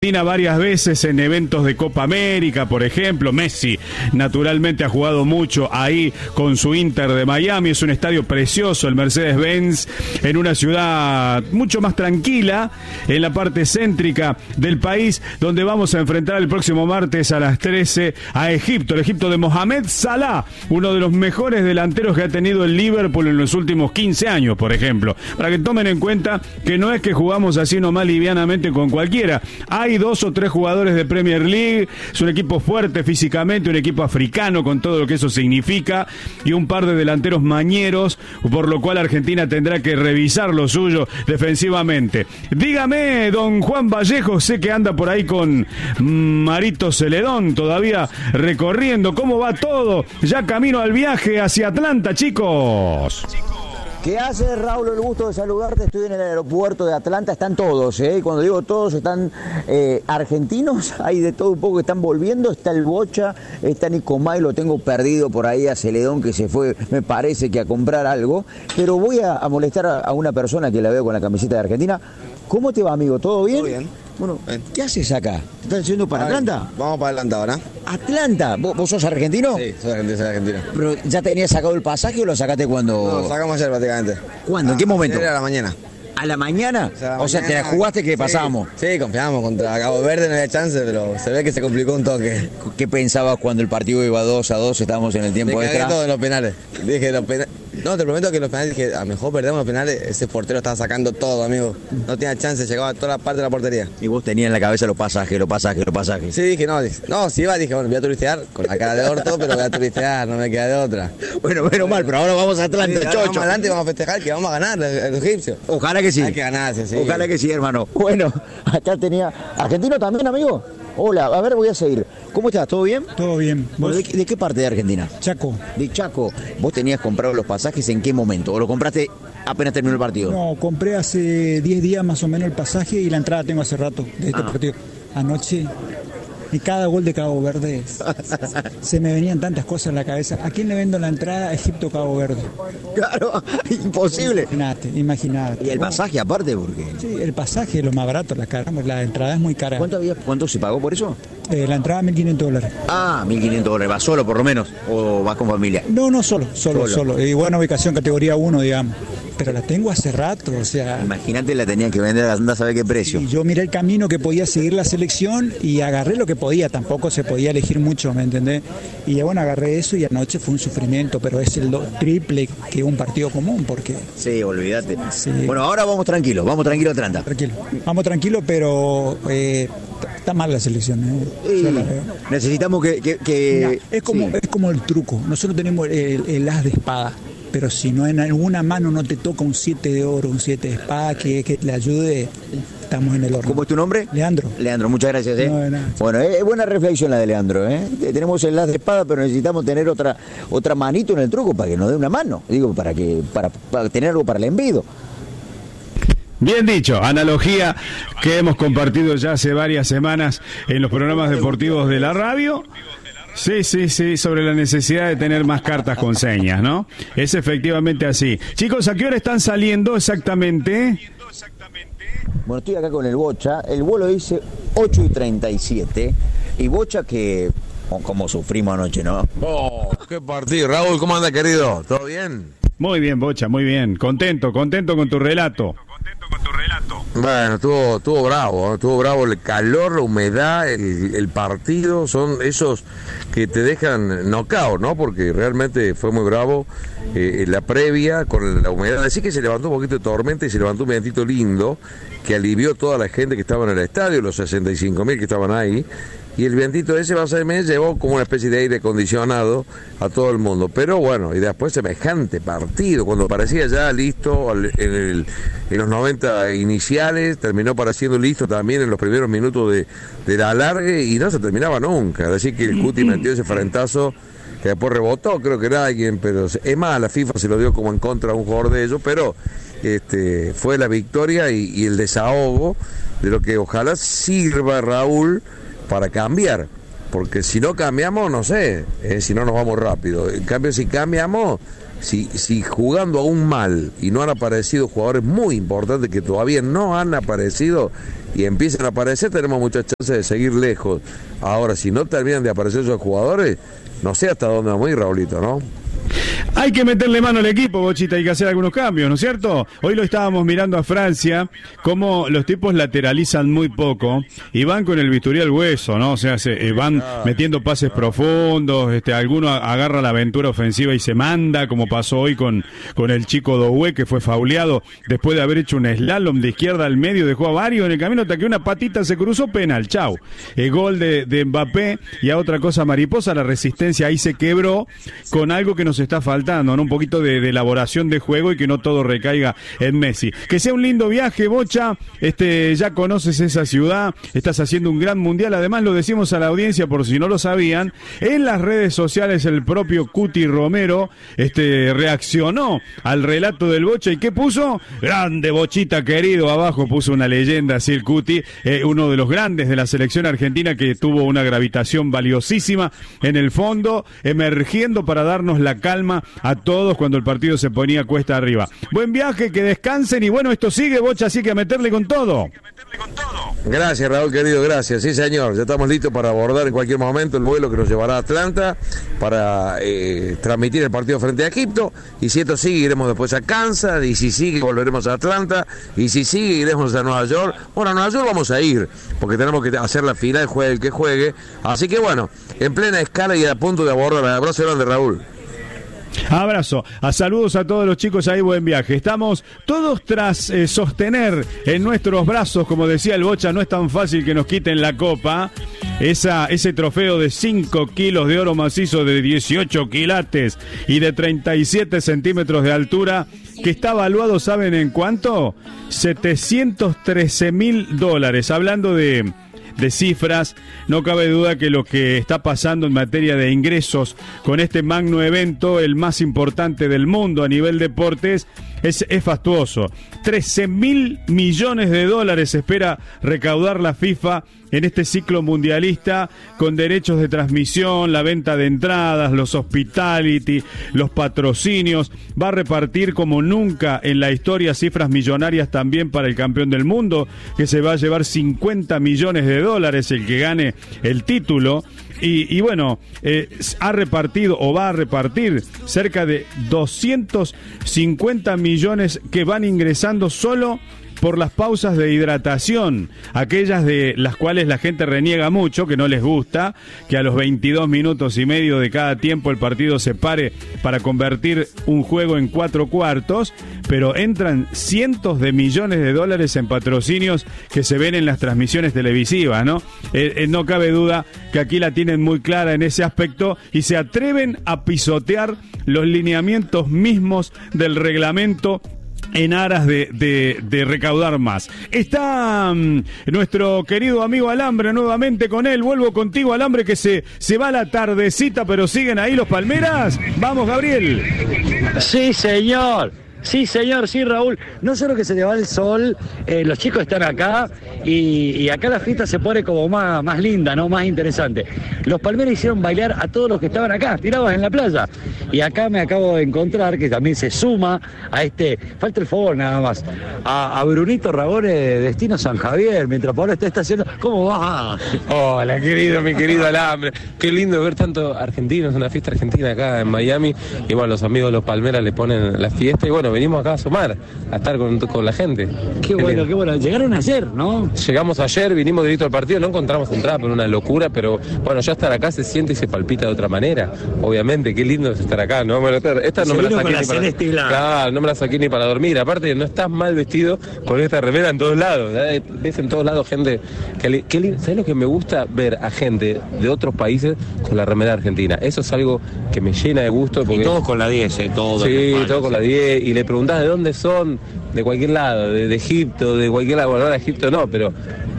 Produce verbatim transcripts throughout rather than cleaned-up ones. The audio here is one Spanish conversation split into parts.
varias veces en eventos de Copa América, por ejemplo. Messi naturalmente ha jugado mucho ahí con su Inter de Miami. Es un estadio precioso, el Mercedes-Benz, en una ciudad mucho más tranquila, en la parte céntrica del país, donde vamos a enfrentar el próximo martes a las trece a Egipto, el Egipto de Mohamed Salah, uno de los mejores delanteros que ha tenido el Liverpool en los últimos quince años, por ejemplo. Para que tomen en cuenta que no es que jugamos así nomás livianamente con cualquiera. Hay dos o tres jugadores de Premier League, es un equipo fuerte físicamente, un equipo africano con todo lo que eso significa, y un par de delanteros mañeros, por lo cual Argentina tendrá que revisar lo suyo defensivamente. Dígame, don Juan Vallejo, sé que anda por ahí con Marito Celedón todavía recorriendo. ¿Cómo va todo? Ya camino al viaje hacia Atlanta, chicos. ¿Qué hace, Raúl? El gusto de saludarte. Estoy en el aeropuerto de Atlanta. Están todos, ¿eh? Cuando digo todos, están eh, argentinos. Hay de todo un poco que están volviendo. Está el Bocha, está Nicomay, lo tengo perdido por ahí a Celedón, que se fue, me parece que a comprar algo. Pero voy a, a molestar a, a una persona que la veo con la camiseta de Argentina. ¿Cómo te va, amigo? ¿Todo bien? Todo bien. Bueno, ¿qué haces acá? ¿Estás yendo para Atlanta? Vamos para Atlanta ahora. ¿Atlanta? ¿Vos, vos sos argentino? Sí, soy argentino, soy argentino. ¿Pero ya tenías sacado el pasaje o lo sacaste cuando...? No, lo sacamos ayer prácticamente. ¿Cuándo? ¿En qué momento? Ayer a la mañana. ¿A la mañana? O sea, la o sea, mañana, te la jugaste que sí, pasábamos. Sí, confiamos. Contra Cabo Verde no había chance, pero se ve que se complicó un toque. ¿Qué pensabas cuando el partido iba dos a dos, estábamos en el tiempo Me cagué extra? todo en los penales. Dije, los penales... No, te prometo que los penales, dije, a lo mejor perdemos los penales, ese portero estaba sacando todo, amigo. No tenía chance, llegaba a toda la parte de la portería. Y vos tenías en la cabeza los pasajes, los pasajes, los pasajes. Sí, dije, no, dije, no, si iba, dije, bueno, voy a turistear, con la cara de orto, pero voy a turistear, no me queda de otra. Bueno, menos mal, pero ahora vamos a Atlanta, Sí, chocho. vamos adelante y vamos a festejar que vamos a ganar los egipcios. Ojalá que sí. Hay que ganarse, sí. Ojalá que sí, hermano. Bueno, acá tenía... ¿Argentino también, amigo? Hola, a ver, voy a seguir. ¿Cómo estás? ¿Todo bien? Todo bien. Bueno, ¿de, ¿De qué parte de Argentina? Chaco. De Chaco. ¿Vos tenías comprado los pasajes en qué momento? ¿O lo compraste apenas terminó el partido? No, compré hace diez días más o menos el pasaje y la entrada tengo hace rato de este Ah. partido. Anoche, y cada gol de Cabo Verde, se me venían tantas cosas en la cabeza. ¿A quién le vendo la entrada? Egipto-Cabo Verde. Claro, imposible. Imagínate, imagínate. Y el pasaje aparte, porque... Sí, el pasaje es lo más barato, la, cara, la entrada es muy cara. ¿Cuánto, había, ¿Cuánto se pagó por eso? Eh, la entrada mil quinientos dólares. Ah, mil quinientos dólares. ¿Vas solo por lo menos? ¿O vas con familia? No, no, solo, solo, Solo. solo. Y buena ubicación, categoría uno, digamos. Pero la tengo hace rato, o sea... Imagínate, la tenían que vender, anda a saber qué precio. Y yo miré el camino que podía seguir la selección y agarré lo que podía, tampoco se podía elegir mucho, ¿me entendés? Y bueno, agarré eso y anoche fue un sufrimiento, pero es el do- triple que un partido común, porque... Sí, olvídate. Sí. Bueno, ahora vamos tranquilos, vamos tranquilos a Atlanta. Tranquilo, vamos tranquilo, pero eh, está mal la selección, ¿eh? Sí. Yo la veo. Necesitamos que... que, que- Mirá, es, como, sí. es como el truco, nosotros tenemos el, el as de espada, pero si no en alguna mano no te toca un siete de oro, un siete de espada que, que le ayude, estamos en el horno. ¿Cómo es tu nombre? Leandro. Leandro, muchas gracias. ¿eh? No, de nada. Bueno, es buena reflexión la de Leandro. ¿eh? Tenemos el as de espada, pero necesitamos tener otra otra manito en el truco para que nos dé una mano. Digo, para que para, para tener algo para el envido. Bien dicho, analogía que hemos compartido ya hace varias semanas en los programas deportivos de la radio. Sí, sí, sí, sobre la necesidad de tener más cartas con señas, ¿no? Es efectivamente así. Chicos, ¿a qué hora están saliendo exactamente? Bueno, estoy acá con el Bocha. El vuelo dice ocho y treinta y siete. Y Bocha que... oh, como sufrimos anoche, ¿no? Oh, qué partido. Raúl, ¿cómo anda, querido? ¿Todo bien? Muy bien, Bocha, muy bien. Contento, contento con tu relato. Bueno, estuvo, estuvo bravo, ¿eh? Estuvo bravo el calor, la humedad, el, el partido, son esos que te dejan knockout, ¿no? Porque realmente fue muy bravo eh, la previa con la humedad. Así que se levantó un poquito de tormenta y se levantó un vientito lindo que alivió toda la gente que estaba en el estadio, los sesenta y cinco mil que estaban ahí. Y el vientito ese, vas a ver, llevó como una especie de aire acondicionado a todo el mundo. Pero bueno, y después semejante partido, cuando parecía ya listo en, el, en los noventa iniciales, terminó pareciendo listo también en los primeros minutos de, de la alargue y no se terminaba nunca. Así que el Cuti metió ese frentazo que después rebotó, creo que era alguien, pero es más, la FIFA se lo dio como en contra a un jugador de ellos, pero este fue la victoria y, y el desahogo de lo que ojalá sirva, Raúl, para cambiar, porque si no cambiamos, no sé, eh, si no nos vamos rápido. En cambio, si cambiamos, si, si jugando aún mal y no han aparecido jugadores muy importantes que todavía no han aparecido y empiezan a aparecer, tenemos muchas chances de seguir lejos. Ahora, si no terminan de aparecer esos jugadores, no sé hasta dónde vamos a ir, Raulito, ¿no? Hay que meterle mano al equipo, Bochita, hay que hacer algunos cambios, ¿no es cierto? Hoy lo estábamos mirando a Francia, cómo los tipos lateralizan muy poco y van con el bisturí al hueso, ¿no? O sea, se, eh, van metiendo pases profundos, este, alguno agarra la aventura ofensiva y se manda, como pasó hoy con, con el chico Doué, que fue fauleado después de haber hecho un slalom de izquierda al medio, dejó a varios en el camino hasta que una patita se cruzó, penal, chau. El gol de, de Mbappé y a otra cosa mariposa, la resistencia ahí se quebró con algo que nos está faltando, ¿no? Un poquito de, de elaboración de juego y que no todo recaiga en Messi. Que sea un lindo viaje, Bocha, este, ya conoces esa ciudad, estás haciendo un gran mundial, además lo decimos a la audiencia por si no lo sabían, en las redes sociales el propio Cuti Romero este, reaccionó al relato del Bocha y ¿qué puso? Grande Bochita querido, abajo puso una leyenda así el Cuti, eh, uno de los grandes de la selección argentina que tuvo una gravitación valiosísima en el fondo, emergiendo para darnos la calma a todos cuando el partido se ponía cuesta arriba. Buen viaje, que descansen y bueno, esto sigue, Bocha, así que a meterle con todo. Gracias, Raúl querido, gracias. Sí, señor, ya estamos listos para abordar en cualquier momento el vuelo que nos llevará a Atlanta para eh, transmitir el partido frente a Egipto, y si esto sigue iremos después a Kansas, y si sigue volveremos a Atlanta, y si sigue iremos a Nueva York. Bueno, a Nueva York vamos a ir porque tenemos que hacer la final, juegue el que juegue, así que bueno, en plena escala y a punto de abordar. Abrazo grande, Raúl. Abrazo, a saludos a todos los chicos ahí, buen viaje. Estamos todos tras eh, sostener en nuestros brazos, como decía el Bocha, no es tan fácil que nos quiten la copa, esa, ese trofeo de cinco kilos de oro macizo de dieciocho quilates y de treinta y siete centímetros de altura, que está valuado, ¿saben en cuánto? setecientos trece mil dólares, hablando de... de cifras, no cabe duda que lo que está pasando en materia de ingresos con este magno evento, el más importante del mundo a nivel deportes, es, es fastuoso. trece mil millones de dólares espera recaudar la FIFA en este ciclo mundialista, con derechos de transmisión, la venta de entradas, los hospitality, los patrocinios. Va a repartir como nunca en la historia cifras millonarias también para el campeón del mundo, que se va a llevar cincuenta millones de dólares el que gane el título. Y, y bueno, eh, ha repartido o va a repartir cerca de doscientos cincuenta millones que van ingresando solo por las pausas de hidratación, aquellas de las cuales la gente reniega mucho, que no les gusta, que a los veintidós minutos y medio de cada tiempo el partido se pare para convertir un juego en cuatro cuartos, pero entran cientos de millones de dólares en patrocinios que se ven en las transmisiones televisivas, ¿no? Eh, eh, no cabe duda que aquí la tienen muy clara en ese aspecto y se atreven a pisotear los lineamientos mismos del reglamento en aras de, de, de recaudar más. Está um, nuestro querido amigo Alambre nuevamente con él. Vuelvo contigo, Alambre, que se, se va la tardecita, pero siguen ahí los Palmeras. Vamos, Gabriel. Sí, señor. Sí, señor, sí, Raúl. No solo que se le va el sol, eh, los chicos están acá y, y acá la fiesta se pone como más, más linda, ¿no? Más interesante. Los Palmeras hicieron bailar a todos los que estaban acá, tirados en la playa. Y acá me acabo de encontrar que también se suma a este, falta el favor nada más, a, a Brunito Ragone de Destino San Javier, mientras Pablo está estacionando. ¿Cómo va? Hola, querido, mi querido Alambre. Qué lindo ver tanto argentinos, una fiesta argentina acá en Miami. Y bueno, los amigos de los Palmeras le ponen la fiesta y bueno, venimos acá a sumar, a estar con, con la gente. Qué, qué bueno, lindo. Qué bueno. Llegaron ayer, ¿no? Llegamos ayer, vinimos directo al partido, no encontramos entrada por una locura, pero bueno, ya estar acá se siente y se palpita de otra manera. Obviamente, qué lindo es estar acá, ¿no? Bueno, esta no me la saqué ni para... Claro, no me la saqué ni para dormir. Aparte, no estás mal vestido con esta remera en todos lados. ¿eh? Ves en todos lados gente... Que, que, ¿sabes lo que me gusta? Ver a gente de otros países con la remera argentina. Eso es algo que me llena de gusto. Porque... Y todos con la diez, ¿eh? Todos. Sí, todos con la diez. Y le preguntás de dónde son, de cualquier lado, de, de Egipto, de cualquier lado. Bueno, ahora Egipto no, pero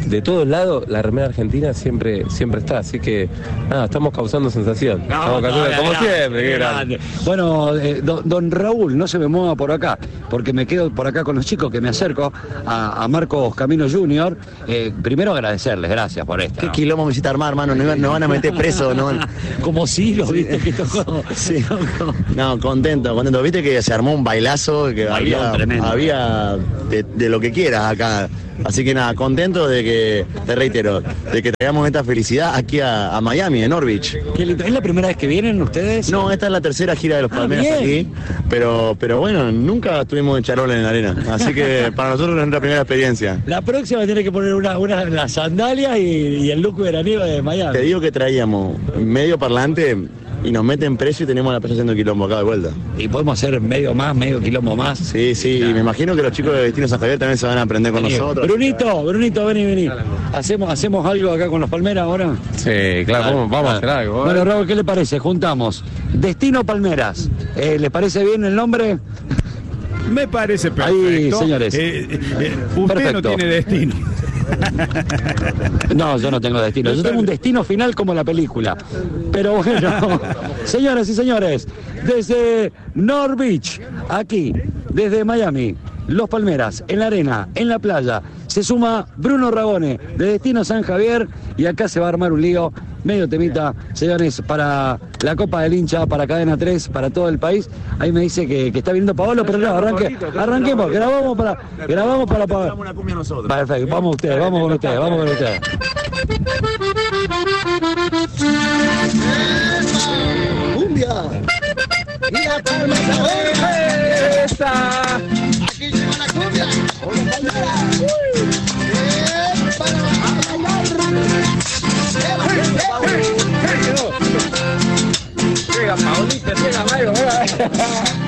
de todos lados la remera argentina siempre siempre está, así que nada, estamos causando sensación. No, estamos no, causando, no, como no, siempre, qué qué grande. Bueno, eh, don, don Raúl, no se me mueva por acá, porque me quedo por acá con los chicos, que me acerco a, a Marcos Camino junior Eh, primero agradecerles, gracias por esto. ¿Qué quilombo me hiciste armar, hermano? No, no van a meter preso, ¿no? Como si lo viste que tocó. Sí. No, contento, contento. Viste que se armó un bailazo, que Bailón había, tremendo. había de, de lo que quieras acá. Así que nada, contento de que, te reitero, de que traigamos esta felicidad aquí a, a Miami, en Norwich. Qué lindo. ¿Es la primera vez que vienen ustedes? No, esta es la tercera gira de los Ah, Palmeras bien. aquí, pero, pero bueno, nunca estuvimos de charola en la arena, así que para nosotros es nuestra primera experiencia. La próxima tiene que poner una, una las sandalias y, y el look veraniego de Miami. Te digo que traíamos medio parlante y nos meten preso y tenemos a la presa haciendo quilombo acá de vuelta. Y podemos hacer medio más, medio quilombo más. Sí, sí, y me imagino que los chicos de Destino San Javier también se van a aprender con Vení. nosotros. Brunito, Brunito, vení, vení. ¿Hacemos, ¿Hacemos algo acá con los Palmeras ahora? Sí, claro, vamos, vamos a hacer algo. ¿eh? Bueno, Raúl, ¿qué le parece? Juntamos Destino Palmeras. Eh, ¿Le parece bien el nombre? Me parece perfecto. Ahí, señores. Eh, eh, usted Perfecto. no tiene destino. No, yo no tengo destino. Yo tengo un destino final como la película. Pero bueno, señoras y señores, desde North Beach, aquí, desde Miami, Los Palmeras, en la arena, en la playa, se suma Bruno Rabone, de Destino San Javier, y acá se va a armar un lío, medio temita, señores, para la Copa del Hincha, para Cadena tres, para todo el país. Ahí me dice que, que está viniendo Paolo, pero no, arranque, arranquemos, grabamos para, grabamos para Paolo. Perfecto, vamos ustedes, vamos con ustedes, vamos con ustedes. ¡Cumbia! ¡Y la palma de esta! ¡Aquí llega la cumbia! ¡Hola, palmera! ¡Uy! ¡Epa! ¡A bailar! ¡Llega, Paulita! ¡Llega, Mayo!